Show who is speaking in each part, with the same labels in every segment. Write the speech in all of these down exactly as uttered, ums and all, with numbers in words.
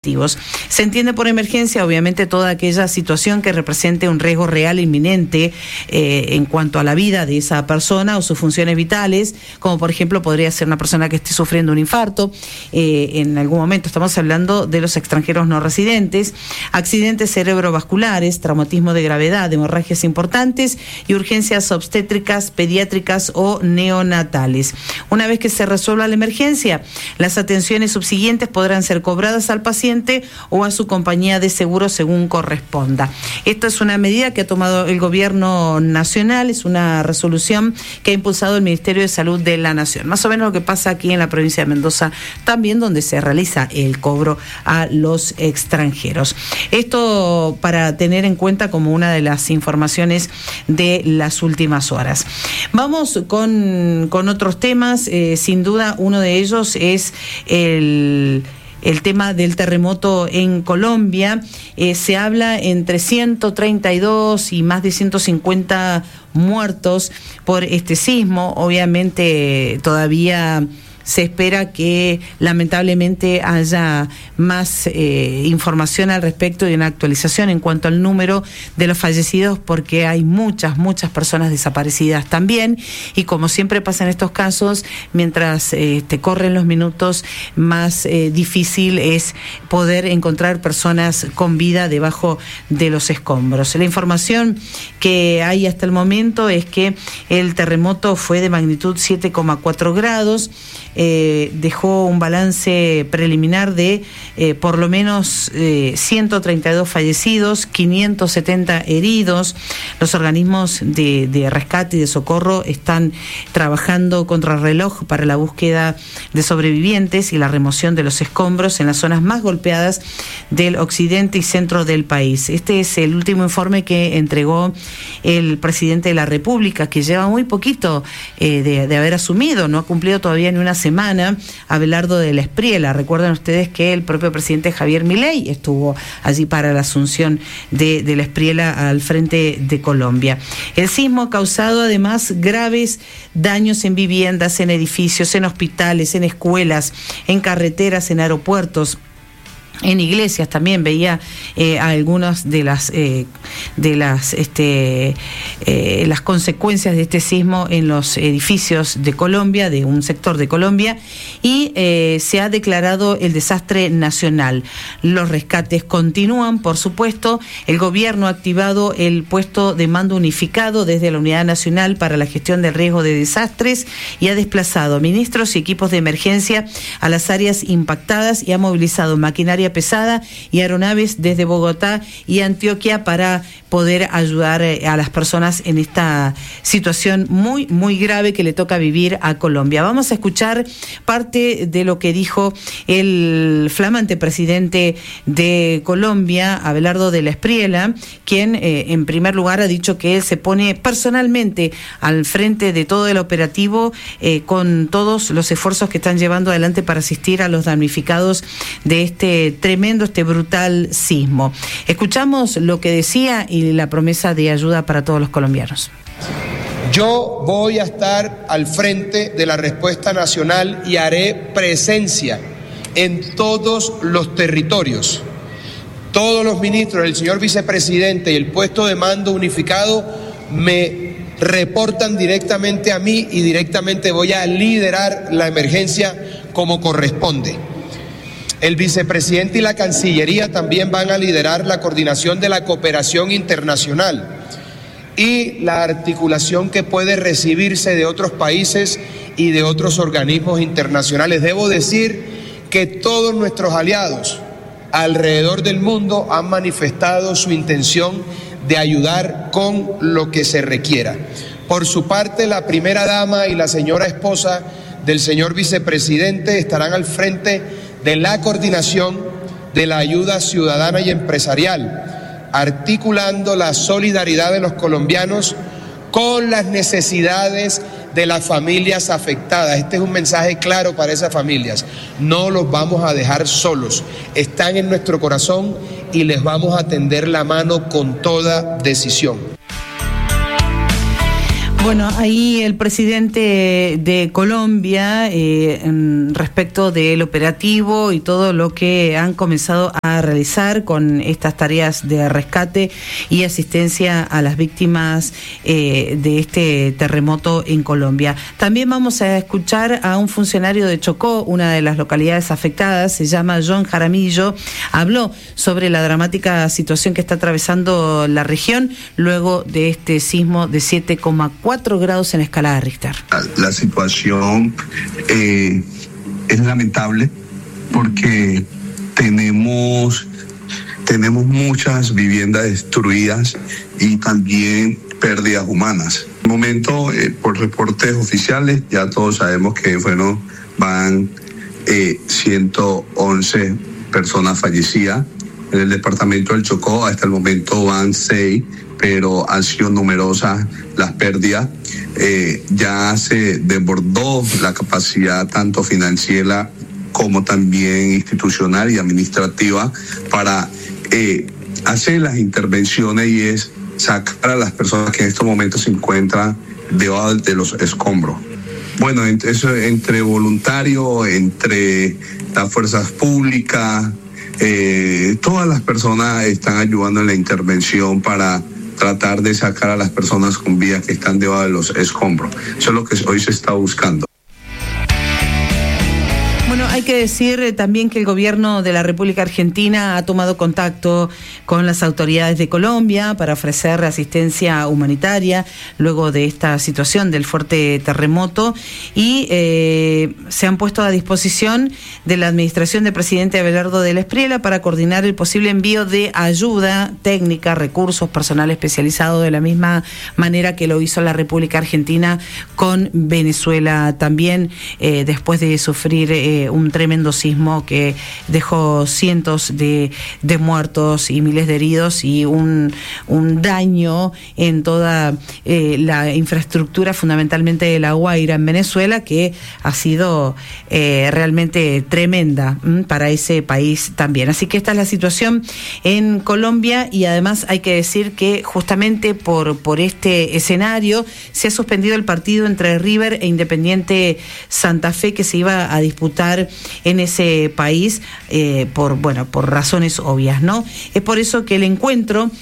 Speaker 1: Se entiende por emergencia, obviamente, toda aquella situación que represente un riesgo real e inminente eh, en cuanto a la vida de esa persona o sus funciones vitales, como por ejemplo podría ser una persona que esté sufriendo un infarto, eh, en algún momento estamos hablando de los extranjeros no residentes, accidentes cerebrovasculares, traumatismo de gravedad, hemorragias importantes y urgencias obstétricas, pediátricas o neonatales. Una vez que se resuelva la emergencia, las atenciones subsiguientes podrán ser cobradas al paciente o a su compañía de seguro según corresponda. Esta es una medida que ha tomado el gobierno nacional, es una resolución que ha impulsado el Ministerio de Salud de la Nación. Más o menos lo que pasa aquí en la provincia de Mendoza también, donde se realiza el cobro a los extranjeros. Esto para tener en cuenta como una de las informaciones de las últimas horas. Vamos con, con otros temas, eh, sin duda uno de ellos es el... El tema del terremoto en Colombia. Eh, se habla entre ciento treinta y dos y más de ciento cincuenta muertos por este sismo. Obviamente todavía se espera que lamentablemente haya más eh, información al respecto y una actualización en cuanto al número de los fallecidos, porque hay muchas, muchas personas desaparecidas también, y como siempre pasa en estos casos, mientras eh, te corren los minutos, más eh, difícil es poder encontrar personas con vida debajo de los escombros. La información que hay hasta el momento es que el terremoto fue de magnitud siete coma cuatro grados, Eh, dejó un balance preliminar de eh, por lo menos eh, ciento treinta y dos fallecidos, quinientos setenta heridos. Los organismos de, de rescate y de socorro están trabajando contrarreloj para la búsqueda de sobrevivientes y la remoción de los escombros en las zonas más golpeadas del occidente y centro del país. Este es el último informe que entregó el presidente de la República, que lleva muy poquito eh, de, de haber asumido, no ha cumplido todavía ni una semana, Abelardo de la Espriella. Recuerden ustedes que el propio presidente Javier Milei estuvo allí para la asunción de, de la Espriella al frente de Colombia. El sismo ha causado además graves daños en viviendas, en edificios, en hospitales, en escuelas, en carreteras, en aeropuertos, en iglesias. También veía eh, algunas de las eh, de las este eh, las consecuencias de este sismo en los edificios de Colombia, de un sector de Colombia, y eh, se ha declarado el desastre nacional. Los rescates continúan, por supuesto. El gobierno ha activado el puesto de mando unificado desde la Unidad Nacional para la Gestión del Riesgo de Desastres y ha desplazado ministros y equipos de emergencia a las áreas impactadas y ha movilizado maquinaria pesada y aeronaves desde Bogotá y Antioquia para poder ayudar a las personas en esta situación muy, muy grave que le toca vivir a Colombia. Vamos a escuchar parte de lo que dijo el flamante presidente de Colombia, Abelardo de la Espriella, quien eh, en primer lugar ha dicho que él se pone personalmente al frente de todo el operativo eh, con todos los esfuerzos que están llevando adelante para asistir a los damnificados de este tremendo, este brutal sismo. Escuchamos lo que decía y la promesa de ayuda para todos los colombianos.
Speaker 2: Yo voy a estar al frente de la respuesta nacional y haré presencia en todos los territorios. Todos los ministros, el señor vicepresidente y el puesto de mando unificado me reportan directamente a mí y directamente voy a liderar la emergencia como corresponde. El vicepresidente y la Cancillería también van a liderar la coordinación de la cooperación internacional y la articulación que puede recibirse de otros países y de otros organismos internacionales. Debo decir que todos nuestros aliados alrededor del mundo han manifestado su intención de ayudar con lo que se requiera. Por su parte, la primera dama y la señora esposa del señor vicepresidente estarán al frente de la coordinación de la ayuda ciudadana y empresarial, articulando la solidaridad de los colombianos con las necesidades de las familias afectadas. Este es un mensaje claro para esas familias. No los vamos a dejar solos. Están en nuestro corazón y les vamos a tender la mano con toda decisión.
Speaker 1: Bueno, ahí el presidente de Colombia, eh, respecto del operativo y todo lo que han comenzado a realizar con estas tareas de rescate y asistencia a las víctimas eh, de este terremoto en Colombia. También vamos a escuchar a un funcionario de Chocó, una de las localidades afectadas, se llama John Jaramillo. Habló sobre la dramática situación que está atravesando la región luego de este sismo de siete coma cuatro grados en la escala de Richter.
Speaker 3: La situación eh, es lamentable porque tenemos, tenemos muchas viviendas destruidas y también pérdidas humanas. En el momento, eh, por reportes oficiales, ya todos sabemos que bueno, van eh, ciento once personas fallecidas. En el departamento del Chocó hasta el momento van seis, pero han sido numerosas las pérdidas. Eh, ya se desbordó la capacidad tanto financiera como también institucional y administrativa para eh, hacer las intervenciones, y es sacar a las personas que en estos momentos se encuentran debajo de los escombros. Bueno, eso entre voluntarios, entre las fuerzas públicas, eh, todas las personas están ayudando en la intervención para tratar de sacar a las personas con vida que están debajo de los escombros. Eso es lo que hoy se está buscando.
Speaker 1: Bueno, hay que decir también que el gobierno de la República Argentina ha tomado contacto con las autoridades de Colombia para ofrecer asistencia humanitaria luego de esta situación del fuerte terremoto, y eh, se han puesto a disposición de la administración del presidente Abelardo del Espriella para coordinar el posible envío de ayuda técnica, recursos, personal especializado, de la misma manera que lo hizo la República Argentina con Venezuela también, eh, después de sufrir eh, un tremendo sismo que dejó cientos de, de muertos y miles de heridos y un, un daño en toda eh, la infraestructura, fundamentalmente de La Guaira en Venezuela, que ha sido eh, realmente tremenda m, para ese país también. Así que esta es la situación en Colombia, y además hay que decir que justamente por, por este escenario se ha suspendido el partido entre River e Independiente Santa Fe que se iba a disputar en ese país eh, por bueno por razones obvias, ¿no? Es por eso que el encuentro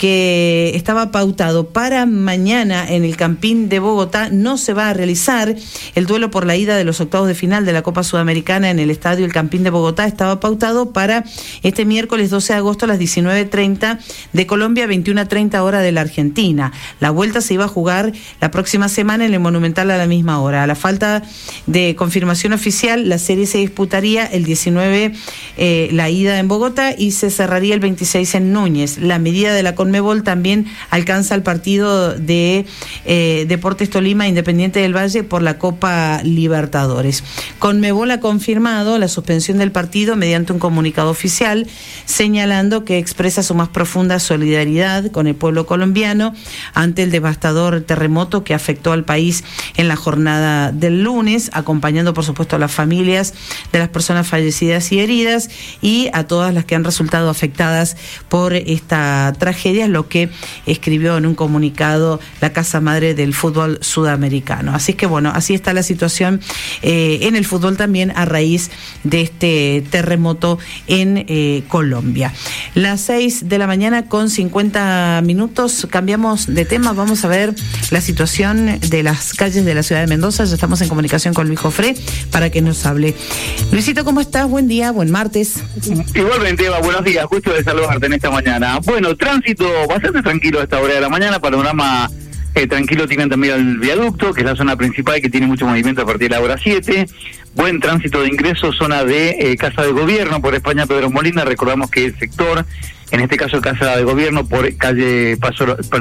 Speaker 1: que estaba pautado para mañana en el Campín de Bogotá no se va a realizar. El duelo por la ida de los octavos de final de la Copa Sudamericana en el estadio El Campín de Bogotá estaba pautado para este miércoles doce de agosto a las diecinueve treinta de Colombia, veintiuna treinta hora de la Argentina. La vuelta se iba a jugar la próxima semana en el Monumental a la misma hora. A la falta de confirmación oficial, la serie se disputaría el diecinueve, eh, la ida en Bogotá, y se cerraría el veintiséis en Núñez. La medida de la Conmebol también alcanza el partido de eh, Deportes Tolima Independiente del Valle por la Copa Libertadores. Conmebol ha confirmado la suspensión del partido mediante un comunicado oficial, señalando que expresa su más profunda solidaridad con el pueblo colombiano ante el devastador terremoto que afectó al país en la jornada del lunes, acompañando por supuesto a las familias de las personas fallecidas y heridas y a todas las que han resultado afectadas por esta tragedia, lo que escribió en un comunicado la Casa Madre del Fútbol Sudamericano. Así que bueno, así está la situación eh, en el fútbol también a raíz de este terremoto en eh, Colombia. Las seis de la mañana con cincuenta minutos, cambiamos de tema, vamos a ver la situación de las calles de la ciudad de Mendoza. Ya estamos en comunicación con Luis Jofré para que nos hable. Luisito, ¿cómo estás? Buen día, buen martes.
Speaker 4: Igualmente, Eva, buenos días, justo de saludarte en esta mañana. Bueno, tránsito bastante tranquilo a esta hora de la mañana, panorama eh, tranquilo tienen también el viaducto, que es la zona principal que tiene mucho movimiento a partir de la hora siete. Buen tránsito de ingreso, zona de eh, Casa de Gobierno por España Pedro Molina. Recordamos que el sector, en este caso Casa de Gobierno por calle Paso, por,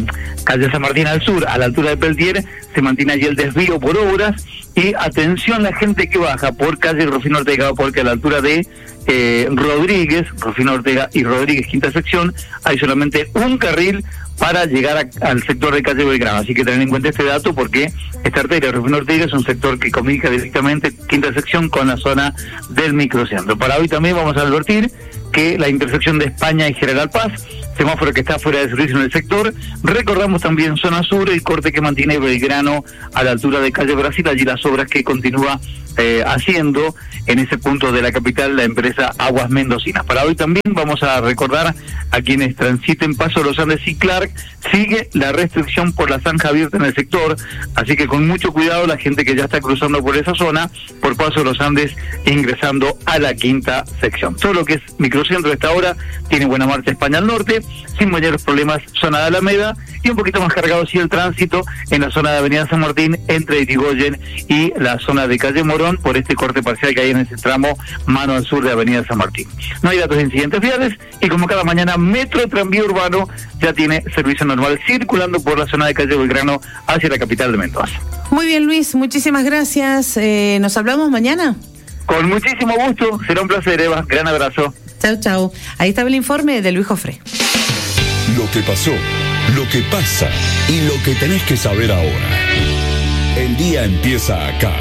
Speaker 4: calle San Martín al sur, a la altura de Peltier, se mantiene allí el desvío por obras. Y atención la gente que baja por calle Rufino Ortega, porque a la altura de eh, Rodríguez, Rufino Ortega y Rodríguez, quinta sección, hay solamente un carril para llegar a, al sector de calle Belgrano. Así que tener en cuenta este dato, porque esta arteria Rufino Ortega es un sector que comunica directamente quinta sección con la zona del microcentro. Para hoy también vamos a advertir que la intersección de España y General Paz, semáforo que está fuera de servicio en el sector. Recordamos también zona sur, el corte que mantiene Belgrano a la altura de calle Brasil, allí las obras que continúa eh, haciendo en ese punto de la capital la empresa Aguas Mendocinas. Para hoy también vamos a recordar a quienes transiten Paso Los Andes y Clark, sigue la restricción por la zanja abierta en el sector, así que con mucho cuidado la gente que ya está cruzando por esa zona, por Paso Los Andes, ingresando a la quinta sección. Todo lo que es microcentro a esta hora tiene buena marcha España al norte, sin mayores problemas zona de Alameda, y un poquito más cargado sí el tránsito en la zona de Avenida San Martín, entre Irigoyen y la zona de Calle Morón, por este corte parcial que hay en ese tramo mano al sur de Avenida San Martín. No hay datos de incidentes viales, y como cada mañana, Metro Tranvía Urbano ya tiene servicio normal circulando por la zona de Calle Belgrano hacia la capital de Mendoza.
Speaker 1: Muy bien, Luis, muchísimas gracias. Eh, ¿Nos hablamos mañana?
Speaker 4: Con muchísimo gusto, será un placer, Eva. Gran abrazo.
Speaker 1: Chau, chau. Ahí estaba el informe de Luis Jofré.
Speaker 5: Lo que pasó, lo que pasa y lo que tenés que saber ahora. El día empieza acá.